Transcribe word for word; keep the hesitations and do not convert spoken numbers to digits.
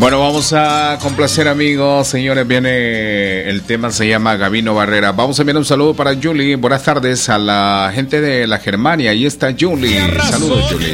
Bueno, vamos a complacer, amigos. Señores, viene el tema, se llama Gabino Barrera. Vamos a enviar un saludo para Julie. Buenas tardes a la gente de la Germania. Ahí está Julie. Saludos, Julie.